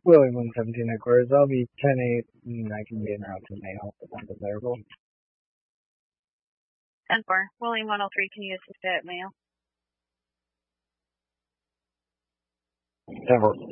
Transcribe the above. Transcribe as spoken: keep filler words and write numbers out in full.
William one seventeen headquarters. I'll be ten eight and I can get out to mail if I'm available. ten four. William one oh three, can you assist at mail? ten four.